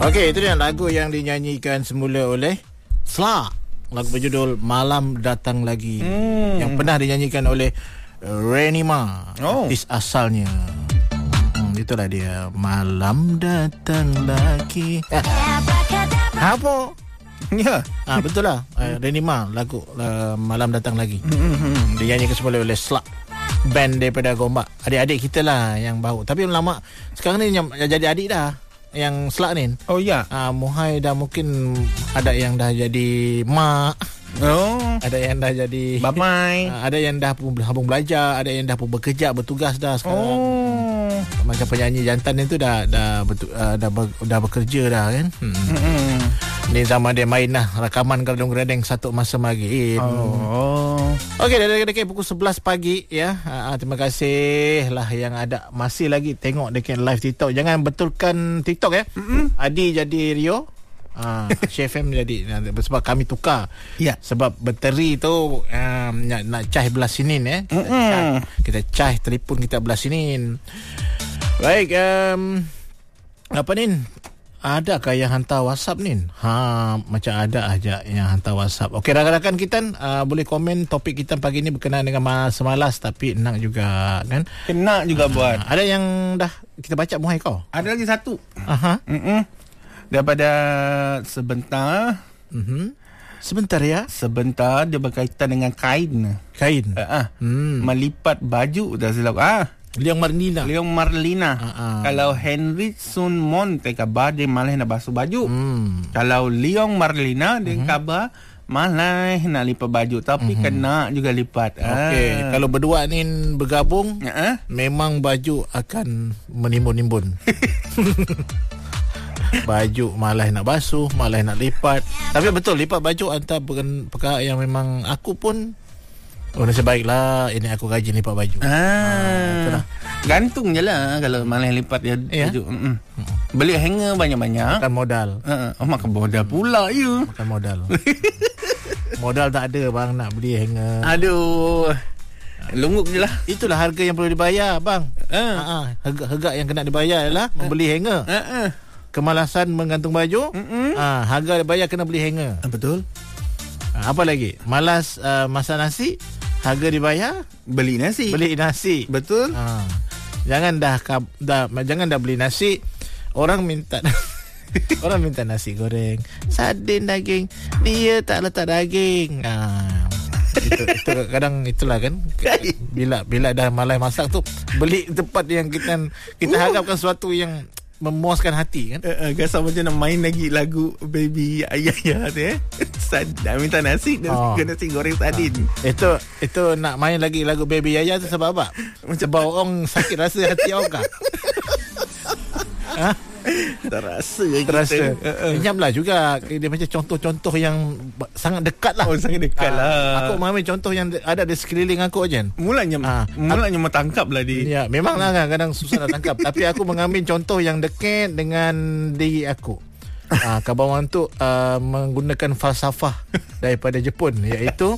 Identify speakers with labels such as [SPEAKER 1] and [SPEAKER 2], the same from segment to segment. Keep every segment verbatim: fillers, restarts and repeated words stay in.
[SPEAKER 1] Okey, itu dia lagu yang dinyanyikan semula oleh Slak. Lagu berjudul Malam Datang Lagi, hmm. yang pernah dinyanyikan oleh Renima, oh. artis asalnya. Hmm, itulah dia, Malam Datang Lagi. Eh. Apa? Ya, ah, betul lah. uh, Renima, lagu uh, Malam Datang Lagi. hmm. Dinyanyikan semula oleh Slak, band daripada Gombak. Adik-adik kita lah yang bau. Tapi lama sekarang ni yang jadi adik dah, yang Slak ni.
[SPEAKER 2] Oh ya.
[SPEAKER 1] Ah, Muhai dah mungkin ada yang dah jadi mak.
[SPEAKER 2] Oh.
[SPEAKER 1] Ada yang dah jadi
[SPEAKER 2] bamai.
[SPEAKER 1] Ah, ada yang dah pun habung belajar, ada yang dah pun bekerja, bertugas dah sekarang.
[SPEAKER 2] Oh.
[SPEAKER 1] Macam penyanyi jantan itu dah dah betu, uh, dah, ber, dah bekerja dah kan. Hmm. Hmm. Ni zaman dia main lah rakaman Gerdong-Gerdeng satu masa maghrib.
[SPEAKER 2] Oh.
[SPEAKER 1] Okey, dari dekat pukul sebelas pagi ya. Uh, terima kasih lah yang ada masih lagi tengok dekat live TikTok. Jangan betulkan TikTok ya. Mm-mm. Adi jadi Rio. Ah, uh, Chef M jadi sebab kami tukar. Ya. Sebab bateri tu um, nak, nak cah belah sinin ya. Kita cah, kita cah telefon kita belah sinin. Baik, um, apa ni? Adakah yang hantar WhatsApp ni? Ha, macam ada aja yang hantar WhatsApp. Okey, rakan-rakan kita uh, boleh komen topik kita pagi ni berkenaan dengan semalas, tapi nak juga kan?
[SPEAKER 2] Kena juga uh, buat.
[SPEAKER 1] Ada yang dah kita baca Muhai kau?
[SPEAKER 2] Ada lagi satu.
[SPEAKER 1] Aha.
[SPEAKER 2] Mm-mm. Daripada sebentar.
[SPEAKER 1] Mhm. Sebentar ya.
[SPEAKER 2] Sebentar, dia berkaitan dengan kain.
[SPEAKER 1] Kain.
[SPEAKER 2] Uh, uh. Hmm. Melipat baju dah silap. Ah.
[SPEAKER 1] Leong Marlina.
[SPEAKER 2] Leong Marlina.
[SPEAKER 1] Uh-uh.
[SPEAKER 2] Kalau Henry Sun Monte kabar dia malah nak basuh baju.
[SPEAKER 1] Hmm.
[SPEAKER 2] Kalau Leong Marlina dia uh-huh. kabar malah nak lipat baju, tapi uh-huh. kena juga lipat.
[SPEAKER 1] Okey, ah. Kalau berdua ni bergabung,
[SPEAKER 2] uh-huh.
[SPEAKER 1] memang baju akan menimbun-nimbun. Baju malah nak basuh, malah nak lipat. Tapi betul, lipat baju antara perkara yang memang aku pun oh, nasib baiklah ini aku rajin lipat baju.
[SPEAKER 2] Ah, ah gantung je lah kalau malah lipat dia ya? Baju. Mm-mm. Beli hanger banyak-banyak.
[SPEAKER 1] Makan modal.
[SPEAKER 2] Uh, oh, makan modal pula you.
[SPEAKER 1] Makan modal. Modal tak ada bang nak beli hanger.
[SPEAKER 2] Aduh. Lungup je lah.
[SPEAKER 1] Itulah harga yang perlu dibayar bang.
[SPEAKER 2] Uh.
[SPEAKER 1] Uh-uh. Harga yang kena dibayar ialah uh. membeli hanger.
[SPEAKER 2] Uh-uh.
[SPEAKER 1] Kemalasan menggantung baju. Uh, harga dibayar kena beli hanger.
[SPEAKER 2] Uh, betul.
[SPEAKER 1] Uh, apa lagi? Malas uh, masak nasi. Harga dibayar
[SPEAKER 2] beli nasi.
[SPEAKER 1] Beli nasi.
[SPEAKER 2] Betul.
[SPEAKER 1] Ha. Jangan dah, dah jangan dah beli nasi. Orang minta orang minta nasi goreng, sardin daging. Dia tak letak daging. Ha. Itu, itu kadang itulah kan. Bila bila dah malas masak tu, beli tempat yang kita kita harapkan sesuatu yang memuaskan hati kan.
[SPEAKER 2] Uh, uh, Gasar macam nak main lagi lagu Baby Ayah ya tu eh. Dah minta nasi dan oh. nasi goreng sardin.
[SPEAKER 1] Oh. Itu itu nak main lagi lagu Baby Ayah tu sebab apa? Macam bawa orang sakit rasa hati orang kah? Ha?
[SPEAKER 2] Terasa
[SPEAKER 1] Terasa
[SPEAKER 2] kita. Uh, uh.
[SPEAKER 1] Senyaplah juga. Dia macam contoh-contoh yang sangat dekat lah.
[SPEAKER 2] Oh, sangat dekat ha. lah.
[SPEAKER 1] Aku mengambil contoh yang ada di sekeliling aku je.
[SPEAKER 2] Mulanya ha. Mulanya aku, tangkap lah dia.
[SPEAKER 1] Ya, memanglah kadang susah nak tangkap. Tapi aku mengambil contoh yang dekat dengan diri aku. Ha, kawan tu uh, menggunakan falsafah daripada Jepun, iaitu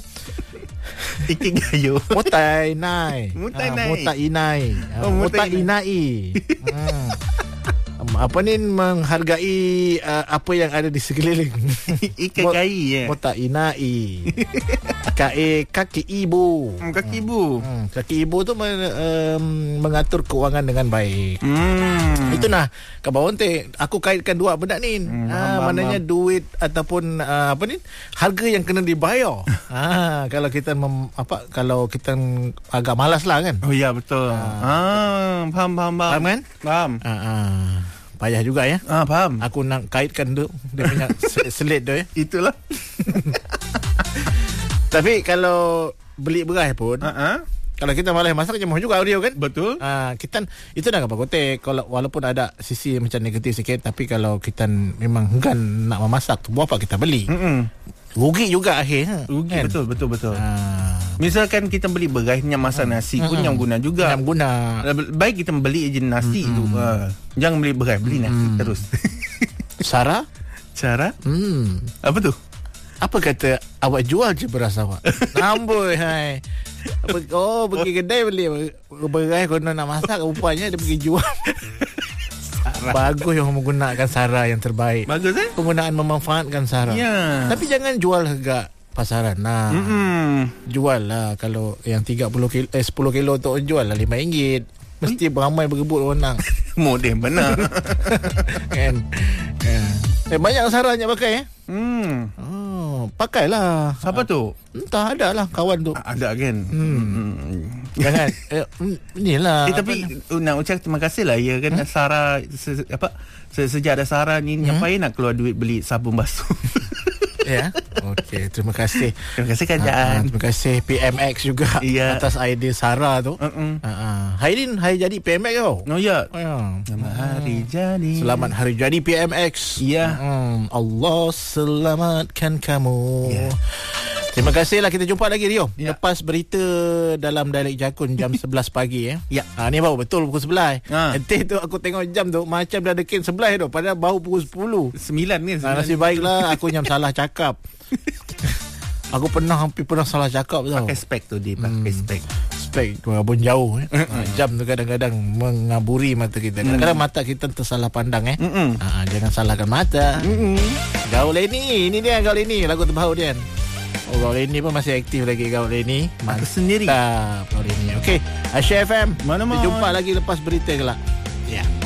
[SPEAKER 2] Ikigayo.
[SPEAKER 1] Motai nai.
[SPEAKER 2] Motai
[SPEAKER 1] ha,
[SPEAKER 2] nai.
[SPEAKER 1] Motai inai.
[SPEAKER 2] Oh,
[SPEAKER 1] Motai inai. Hmm. Apa ni menghargai uh, apa yang ada di sekeliling.
[SPEAKER 2] Ikagai ya.
[SPEAKER 1] Motai inai. Kae kaki ibu.
[SPEAKER 2] Hmm, kaki ibu.
[SPEAKER 1] Hmm, kaki ibu tu men, um, mengatur keuangan dengan baik.
[SPEAKER 2] Hmm.
[SPEAKER 1] Itu nah kawan teh aku kaitkan dua benda ni. Hmm, ha, maknanya duit ataupun uh, apa ni harga yang kena dibayar. Ha, kalau kita mem, apa kalau kita agak malas lah kan.
[SPEAKER 2] Oh ya betul. Ha. Ah, faham faham faham.
[SPEAKER 1] Faham kan?
[SPEAKER 2] Faham.
[SPEAKER 1] Ha, ha. Payah juga ya.
[SPEAKER 2] Ah, faham.
[SPEAKER 1] Aku nak kaitkan tu dia punya selit tu ya.
[SPEAKER 2] Itulah.
[SPEAKER 1] Tapi kalau beli beras pun, uh-huh. kalau kita malas masak jemuh juga audio kan?
[SPEAKER 2] Betul.
[SPEAKER 1] Ah, uh, kita itu dah apa kotek. Kalau walaupun ada sisi macam negatif sikit, tapi kalau kita memang enggan nak memasak tu, buat apa kita beli? Mm-mm. Rugi juga akhir.
[SPEAKER 2] Rugi kan? Betul betul betul.
[SPEAKER 1] Ah.
[SPEAKER 2] Misalkan kita beli beras yang masak nasi mm-hmm. pun yang guna juga.
[SPEAKER 1] Yang guna.
[SPEAKER 2] Baik kita beli je nasi mm-hmm. tu. Ha. Jangan beli beras, beli nasi mm. terus.
[SPEAKER 1] Cara?
[SPEAKER 2] Cara?
[SPEAKER 1] Hmm.
[SPEAKER 2] Apa tu?
[SPEAKER 1] Apa kata awak jual je beras awak? Amboi hai. Oh, pergi kedai beli beras kalau nak masak, rupanya dia pergi jual.
[SPEAKER 2] Sarah.
[SPEAKER 1] Bagus yang menggunakan Sarah yang terbaik.
[SPEAKER 2] Bagus eh?
[SPEAKER 1] Penggunaan memanfaatkan Sarah.
[SPEAKER 2] Ya.
[SPEAKER 1] Tapi jangan jual harga pasaran. Nah,
[SPEAKER 2] Mm-mm.
[SPEAKER 1] jual lah. Kalau yang tiga puluh kilo, eh, sepuluh kilo tu jual lah lima ringgit. Mesti beramai berebut orang.
[SPEAKER 2] Moden benar.
[SPEAKER 1] Kan? Ya. Eh, banyak Sarah yang pakai eh?
[SPEAKER 2] Hmm.
[SPEAKER 1] Oh, pakailah.
[SPEAKER 2] Siapa tu?
[SPEAKER 1] Entah, ada lah kawan tu.
[SPEAKER 2] Ada kan?
[SPEAKER 1] Hmm.
[SPEAKER 2] Hmm.
[SPEAKER 1] Jangan eh, inilah.
[SPEAKER 2] Eh, tapi uh, nak ucap terima kasih lah ya kan, hmm? Sarah se, apa se, sejak ada Sarah ni, hmm? Ngapain nak keluar duit beli sabun basuh.
[SPEAKER 1] Ya. Okey, terima kasih.
[SPEAKER 2] Terima kasih kerajaan.
[SPEAKER 1] Ha, terima kasih P M X juga
[SPEAKER 2] ya.
[SPEAKER 1] Atas idea Sarah tu.
[SPEAKER 2] Uh-uh.
[SPEAKER 1] Ha, Hairin hari jadi P M X tau.
[SPEAKER 2] Oh ya.
[SPEAKER 1] Ya.
[SPEAKER 2] Selamat hari jadi.
[SPEAKER 1] Selamat hari jadi P M X.
[SPEAKER 2] Ya.
[SPEAKER 1] Hmm, Allah selamatkan kamu.
[SPEAKER 2] Ya.
[SPEAKER 1] Terima kasih lah. Kita jumpa lagi Rio
[SPEAKER 2] ya.
[SPEAKER 1] Lepas berita dalam Dialek Jakun jam sebelas pagi eh.
[SPEAKER 2] Ya.
[SPEAKER 1] Ha, ni baru betul pukul sebelas.
[SPEAKER 2] Ha.
[SPEAKER 1] Nanti tu aku tengok jam tu macam dah dekat sebelas tu, padahal baru pukul sepuluh.
[SPEAKER 2] Sembilan ni.
[SPEAKER 1] Ha, nasib baiklah aku yang salah cakap. Aku pernah hampir pernah salah cakap tau.
[SPEAKER 2] Pakai spek tu dia, pakai hmm. spek.
[SPEAKER 1] Spek walaupun jauh eh. ha, jam tu kadang-kadang mengaburi mata kita. Kadang-kadang mm. mata kita tersalah pandang eh. Ha, jangan salahkan mata. Mm-mm. Gaul ini, ini dia Gaul ini, lagu terbaru dia. Oh, Gaul ini pun masih aktif lagi Gaul ini.
[SPEAKER 2] Mantap sendiri.
[SPEAKER 1] Gaul ini. Okey, Asia F M.
[SPEAKER 2] Mana-mana.
[SPEAKER 1] Kita jumpa lagi lepas berita kelak. Ya. Yeah.